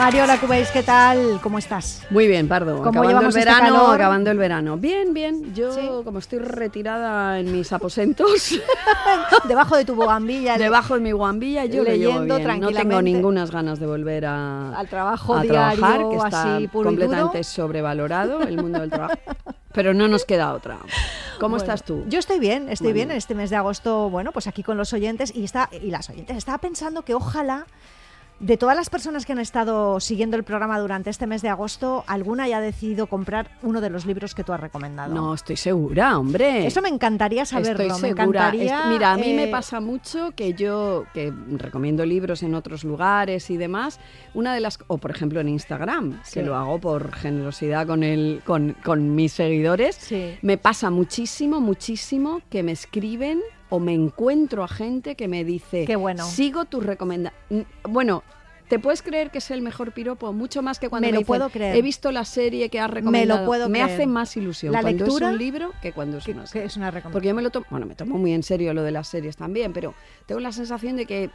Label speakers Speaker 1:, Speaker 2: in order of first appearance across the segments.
Speaker 1: Mariola Cubéis, ¿qué tal? ¿Cómo estás?
Speaker 2: Muy bien, Pardo.
Speaker 1: ¿Cómo llevamos este calor?
Speaker 2: Acabando el verano. Bien, bien. Yo, ¿sí? Como estoy retirada en mis aposentos.
Speaker 1: Debajo de tu buhambilla.
Speaker 2: Debajo de mi buhambilla, yo leyendo
Speaker 1: tranquilamente.
Speaker 2: No tengo ninguna ganas de volver
Speaker 1: al trabajo
Speaker 2: a
Speaker 1: diario,
Speaker 2: trabajar, que está
Speaker 1: así puro
Speaker 2: completamente
Speaker 1: y duro.
Speaker 2: sobrevalorado el mundo del trabajo. Pero no nos queda otra. ¿Cómo estás tú?
Speaker 1: Yo estoy bien en este mes de agosto, bueno, pues aquí con los oyentes y las oyentes. Estaba pensando que ojalá de todas las personas que han estado siguiendo el programa durante este mes de agosto, alguna haya decidido comprar uno de los libros que tú has recomendado.
Speaker 2: No, estoy segura, hombre.
Speaker 1: Eso me encantaría saberlo.
Speaker 2: Estoy segura. Mira, a mí me pasa mucho que yo, que recomiendo libros en otros lugares y demás, o por ejemplo en Instagram, sí, que lo hago por generosidad con mis seguidores,
Speaker 1: sí,
Speaker 2: me pasa muchísimo que me escriben o me encuentro a gente que me dice,
Speaker 1: qué bueno,
Speaker 2: sigo tus recomendaciones. Bueno, ¿te puedes creer que es el mejor piropo? Mucho más que cuando me
Speaker 1: lo
Speaker 2: dicen,
Speaker 1: puedo creer.
Speaker 2: He visto la serie que has recomendado.
Speaker 1: Me lo puedo creer.
Speaker 2: Hace más ilusión
Speaker 1: la
Speaker 2: cuando
Speaker 1: lectura,
Speaker 2: es un libro que cuando es una serie.
Speaker 1: Que es una recomendación.
Speaker 2: Porque yo me tomo muy en serio lo de las series también, pero tengo la sensación de que,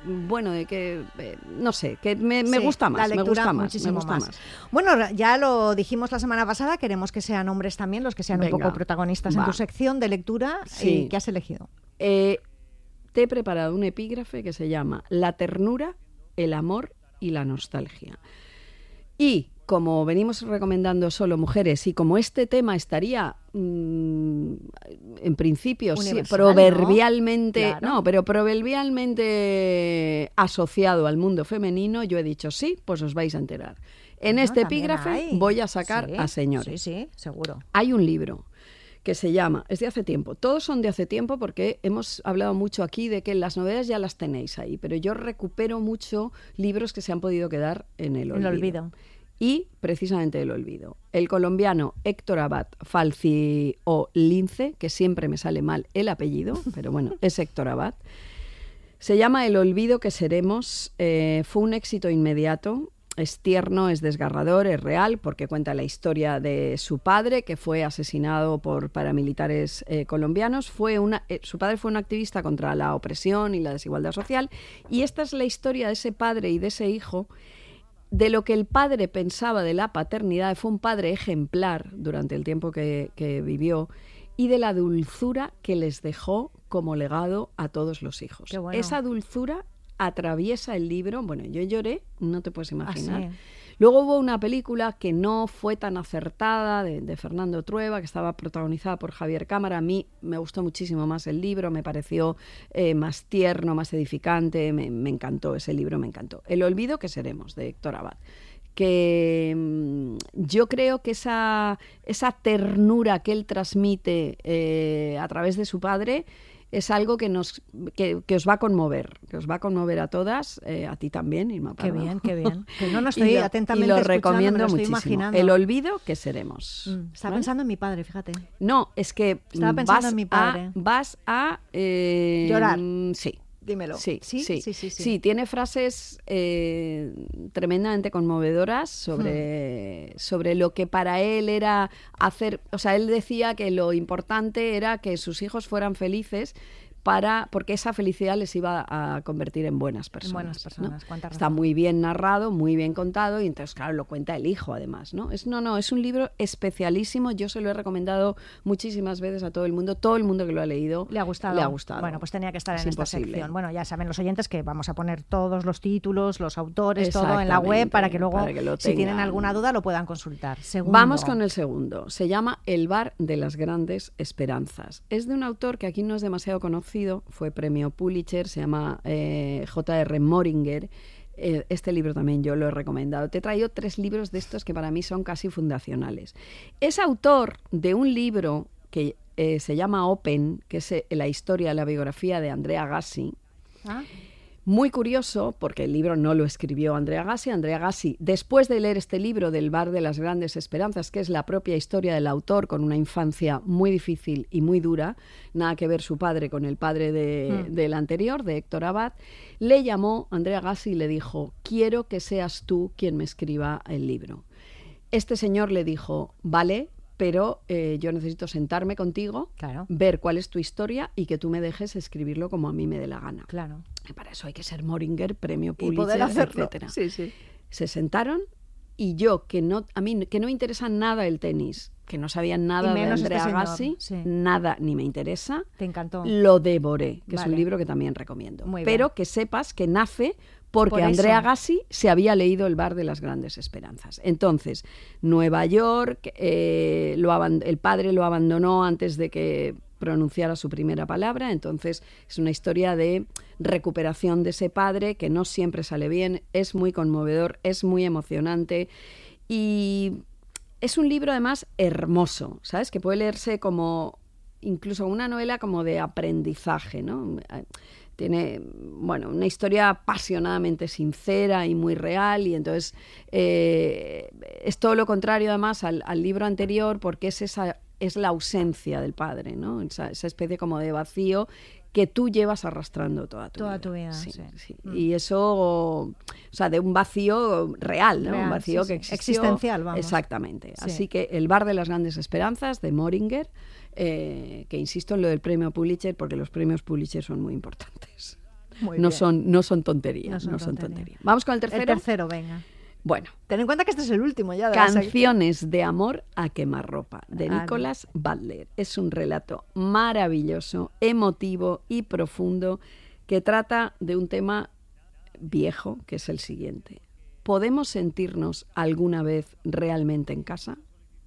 Speaker 2: no sé, que me gusta más.
Speaker 1: La lectura
Speaker 2: me gusta más.
Speaker 1: Bueno, ya lo dijimos la semana pasada, queremos que sean hombres también los que sean un poco protagonistas en tu sección de lectura.
Speaker 2: Sí.
Speaker 1: ¿Qué has elegido?
Speaker 2: Te he preparado un epígrafe que se llama La ternura, el amor y la nostalgia. Y como venimos recomendando solo mujeres y como este tema estaría en principio proverbialmente,
Speaker 1: ¿no? Claro.
Speaker 2: Pero proverbialmente asociado al mundo femenino, yo he dicho sí, pues os vais a enterar. En este epígrafe voy a sacar a señores.
Speaker 1: Sí, seguro.
Speaker 2: Hay un libro que se llama, es de hace tiempo, todos son de hace tiempo porque hemos hablado mucho aquí de que las novedades ya las tenéis ahí, pero yo recupero mucho libros que se han podido quedar en el olvido. Y precisamente el olvido. El colombiano Héctor Abad Falci o Lince, que siempre me sale mal el apellido, pero bueno, es Héctor Abad. Se llama El olvido que seremos, fue un éxito inmediato. Es tierno, es desgarrador, es real, porque cuenta la historia de su padre, que fue asesinado por paramilitares colombianos. Su padre fue un activista contra la opresión y la desigualdad social, y esta es la historia de ese padre y de ese hijo, de lo que el padre pensaba de la paternidad. Fue un padre ejemplar durante el tiempo que vivió, y de la dulzura que les dejó como legado a todos los hijos.
Speaker 1: Qué bueno.
Speaker 2: Esa dulzura atraviesa el libro. Bueno, yo lloré, no te puedes imaginar.
Speaker 1: ¿Ah, sí?
Speaker 2: Luego hubo una película que no fue tan acertada, de Fernando Trueba, que estaba protagonizada por Javier Cámara. A mí me gustó muchísimo más el libro, me pareció más tierno, más edificante, me encantó ese libro, me encantó. El olvido que seremos, de Héctor Abad. Que yo creo que esa ternura que él transmite a través de su padre es algo que os va a conmover, a todas, a ti también, Irma Pardo.
Speaker 1: Qué bien. Que no estoy atentamente escuchando,
Speaker 2: recomiendo
Speaker 1: me lo estoy
Speaker 2: muchísimo.
Speaker 1: Imaginando.
Speaker 2: El olvido que seremos.
Speaker 1: Estaba pensando en mi padre, fíjate.
Speaker 2: No, es que
Speaker 1: estaba pensando en mi padre.
Speaker 2: Vas a
Speaker 1: llorar.
Speaker 2: Sí.
Speaker 1: Dímelo.
Speaker 2: Sí, tiene frases tremendamente conmovedoras sobre lo que para él era hacer. O sea, él decía que lo importante era que sus hijos fueran felices, porque esa felicidad les iba a convertir en buenas personas. ¿No? Está muy bien narrado, muy bien contado, y entonces, claro, lo cuenta el hijo, además, ¿no? Es un libro especialísimo. Yo se lo he recomendado muchísimas veces a todo el mundo que lo ha leído.
Speaker 1: Le ha gustado.
Speaker 2: Bueno,
Speaker 1: pues tenía que estar en esta sección. Bueno, ya saben los oyentes que vamos a poner todos los títulos, los autores, todo en la web, para que luego, si tienen alguna duda, lo puedan consultar. Segundo.
Speaker 2: Vamos con el segundo. Se llama El bar de las grandes esperanzas. Es de un autor que aquí no es demasiado conocido, fue premio Pulitzer, se llama J.R. Moringer. Este libro también yo lo he recomendado. Te he traído 3 libros de estos que para mí son casi fundacionales. Es autor de un libro que se llama Open, que es la historia, la biografía de Andrea Agassi. Muy curioso, porque el libro no lo escribió Andrea Agassi. Andrea Agassi, después de leer este libro del Bar de las Grandes Esperanzas, que es la propia historia del autor, con una infancia muy difícil y muy dura, nada que ver su padre con el padre del anterior, de Héctor Abad, le llamó Andrea Agassi y le dijo: quiero que seas tú quien me escriba el libro. Este señor le dijo: vale, pero yo necesito sentarme contigo, ver cuál es tu historia y que tú me dejes escribirlo como a mí me dé la gana.
Speaker 1: Claro.
Speaker 2: Y para eso hay que ser Moringer, premio Pulitzer,
Speaker 1: y poder hacerlo.
Speaker 2: etcétera.
Speaker 1: Sí.
Speaker 2: Se sentaron y yo, a mí que no me interesa nada el tenis, que no sabía nada de Andrea Agassi, nada, ni me interesa.
Speaker 1: Te encantó.
Speaker 2: Lo devoré, que es un libro que también recomiendo. Pero que sepas que nace porque Andrea Agassi se había leído El bar de las grandes esperanzas. Entonces, Nueva York, el padre lo abandonó antes de que pronunciara su primera palabra, entonces es una historia de recuperación de ese padre que no siempre sale bien, es muy conmovedor, es muy emocionante y es un libro además hermoso, ¿sabes? Que puede leerse como incluso una novela como de aprendizaje, ¿no? Tiene, bueno, una historia apasionadamente sincera y muy real y entonces es todo lo contrario además al libro anterior porque es la ausencia del padre, ¿no? Esa especie como de vacío que tú llevas arrastrando toda tu vida. Sí. Y eso, o sea, de un vacío real, ¿no? Un vacío que existió.
Speaker 1: Existencial, vamos.
Speaker 2: Exactamente. Sí. Así que El bar de las grandes esperanzas, de Moringer, que insisto en lo del premio Pulitzer, porque los premios Pulitzer son muy importantes. No son tonterías. No son tonterías. Vamos con el tercero.
Speaker 1: El tercero, venga.
Speaker 2: Bueno.
Speaker 1: Ten en cuenta que este es el último ya.
Speaker 2: Canciones de amor a quemarropa, de Nicholas Butler. Es un relato maravilloso, emotivo y profundo que trata de un tema viejo, que es el siguiente. ¿Podemos sentirnos alguna vez realmente en casa?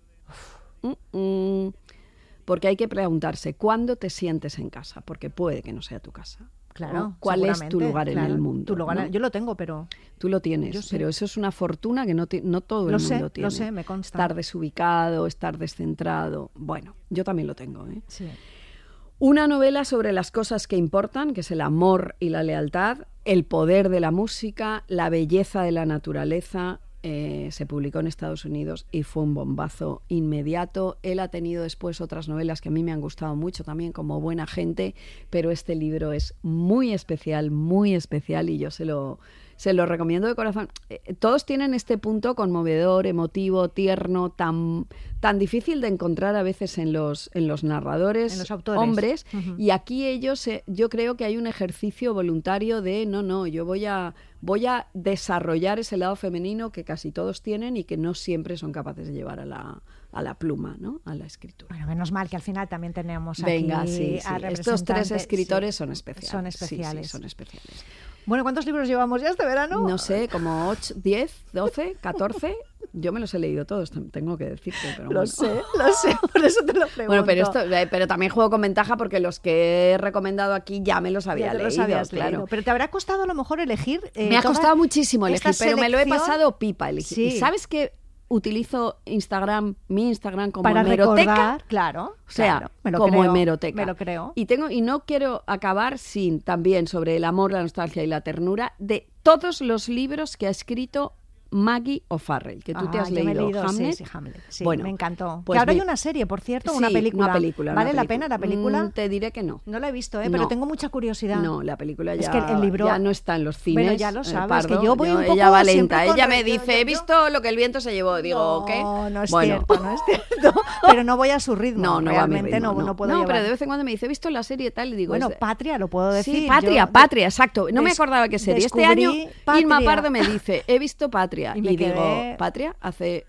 Speaker 2: Porque hay que preguntarse, ¿cuándo te sientes en casa? Porque puede que no sea tu casa.
Speaker 1: Claro,
Speaker 2: ¿cuál es tu lugar en el mundo?
Speaker 1: Tu lugar,
Speaker 2: ¿no?
Speaker 1: Yo lo tengo, pero...
Speaker 2: Tú lo tienes, pero eso es una fortuna que no todo el mundo tiene.
Speaker 1: Lo sé, me consta.
Speaker 2: Estar desubicado, estar descentrado. Bueno, yo también lo tengo, ¿eh?
Speaker 1: Sí.
Speaker 2: Una novela sobre las cosas que importan, que es el amor y la lealtad, el poder de la música, la belleza de la naturaleza. Se publicó en Estados Unidos y fue un bombazo inmediato. Él ha tenido después otras novelas que a mí me han gustado mucho también, como Buena gente, pero este libro es muy especial y yo se lo recomiendo de corazón. Todos tienen este punto conmovedor, emotivo, tierno, tan difícil de encontrar a veces en los narradores,
Speaker 1: en los autores,
Speaker 2: hombres, y aquí ellos, yo creo que hay un ejercicio voluntario de yo voy a desarrollar ese lado femenino que casi todos tienen y que no siempre son capaces de llevar a la pluma, ¿no? A la escritura.
Speaker 1: Bueno, menos mal que al final también tenemos
Speaker 2: Venga,
Speaker 1: aquí
Speaker 2: sí. Estos tres escritores son especiales.
Speaker 1: Son especiales.
Speaker 2: Sí, son especiales.
Speaker 1: Bueno, ¿cuántos libros llevamos ya este verano?
Speaker 2: No sé, como 8, 10, 12, 14. Yo me los he leído todos, tengo que decirte. Pero
Speaker 1: lo sé, por eso te lo pregunto.
Speaker 2: Bueno, pero también juego con ventaja porque los que he recomendado aquí ya me los había leído, claro.
Speaker 1: Pero te habrá costado a lo mejor elegir.
Speaker 2: Me ha costado muchísimo elegir, pero me lo he pasado pipa elegir.
Speaker 1: Sí.
Speaker 2: ¿Y sabes qué? Utilizo mi Instagram como
Speaker 1: para
Speaker 2: hemeroteca.
Speaker 1: Recordar, claro.
Speaker 2: O sea, como hemeroteca.
Speaker 1: Me lo creo.
Speaker 2: Y no quiero acabar sin también sobre el amor, la nostalgia y la ternura de todos los libros que ha escrito Maggie O'Farrell, que tú te has leído Hamlet.
Speaker 1: Sí, Hamlet. Sí,
Speaker 2: bueno,
Speaker 1: me encantó.
Speaker 2: Pues
Speaker 1: que ahora hay una serie, por cierto, una película. ¿Vale la pena la película?
Speaker 2: Te diré que no.
Speaker 1: No la he visto, pero tengo mucha curiosidad.
Speaker 2: No, la película ya,
Speaker 1: es que el libro,
Speaker 2: ya no está en los cines.
Speaker 1: Bueno, ya lo sabes,
Speaker 2: Pardo,
Speaker 1: que yo voy un poco
Speaker 2: ella va lenta.
Speaker 1: Ella
Speaker 2: me dice, he visto lo que el viento se llevó. Digo, ¿qué?
Speaker 1: No es cierto. Pero no voy a su ritmo. No realmente no puedo llevar.
Speaker 2: No, pero de vez en cuando me dice, he visto la serie tal y digo...
Speaker 1: Bueno, Patria, lo puedo decir.
Speaker 2: Sí, Patria, exacto. No me acordaba qué serie. Este año Irma Pardo me dice, he visto Patria. Y digo... Patria, hace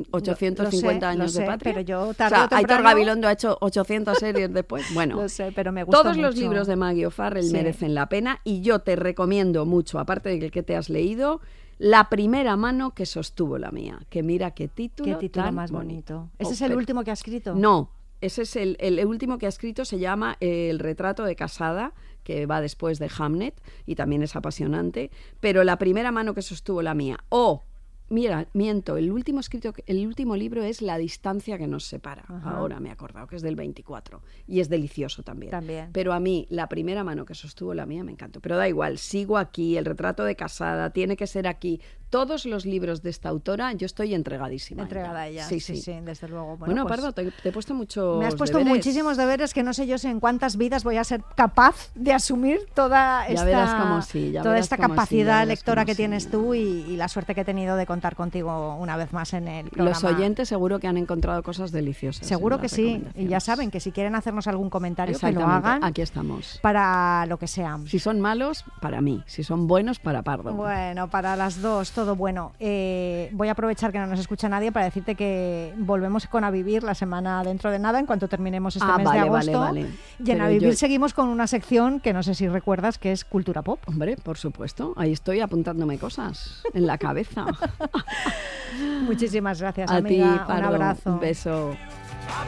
Speaker 2: 850 años de Patria.
Speaker 1: Pero yo
Speaker 2: tarde o temprano... Aitor Gabilondo ha hecho 800 series después. Bueno,
Speaker 1: lo sé, pero me gusta
Speaker 2: todos
Speaker 1: mucho.
Speaker 2: Los libros de Maggie O'Farrell merecen la pena y yo te recomiendo mucho, aparte de que te has leído, La primera mano que sostuvo la mía. Que mira qué título tan
Speaker 1: más bonito. ¿Ese es el último que ha escrito?
Speaker 2: No, ese es el último que ha escrito, se llama El retrato de casada, que va después de Hamlet y también es apasionante, pero La primera mano que sostuvo la mía. Mira, miento, el último libro es La distancia que nos separa. Ajá. Ahora me he acordado que es del 24 y es delicioso también. Pero a mí, La primera mano que sostuvo la mía me encantó. Pero da igual, sigo aquí, El retrato de casada, tiene que ser aquí. Todos los libros de esta autora, yo estoy entregadísima.
Speaker 1: Entregada a ella, sí, desde luego.
Speaker 2: Bueno, pues, Pardo, te he puesto muchos
Speaker 1: Me has puesto
Speaker 2: deberes.
Speaker 1: Muchísimos deberes que no sé yo en cuántas vidas voy a ser capaz de asumir toda esta capacidad lectora que tienes tú y la suerte que he tenido de contar contar contigo una vez más en el programa.
Speaker 2: Los oyentes seguro que han encontrado cosas deliciosas.
Speaker 1: Seguro que sí. Y ya saben que si quieren hacernos algún comentario, que lo hagan.
Speaker 2: Aquí estamos.
Speaker 1: Para lo que sea.
Speaker 2: Si son malos, para mí. Si son buenos, para Pardo.
Speaker 1: Bueno, para las dos, todo bueno. Voy a aprovechar que no nos escucha nadie para decirte que volvemos con A Vivir la semana dentro de nada, en cuanto terminemos este mes de agosto.
Speaker 2: Vale.
Speaker 1: Y en A Vivir seguimos con una sección que no sé si recuerdas, que es Cultura Pop.
Speaker 2: Hombre, por supuesto. Ahí estoy apuntándome cosas en la cabeza.
Speaker 1: Muchísimas gracias,
Speaker 2: a
Speaker 1: amiga.
Speaker 2: ti, Pardo,
Speaker 1: un abrazo.
Speaker 2: Un beso.